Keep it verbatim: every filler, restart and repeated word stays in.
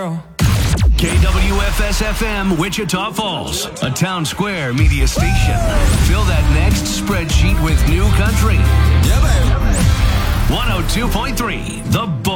girl. K W F S F M, Wichita Falls, a Town Square media station. Fill that next spreadsheet with new country. Yeah, baby. one oh two point three, The Bull.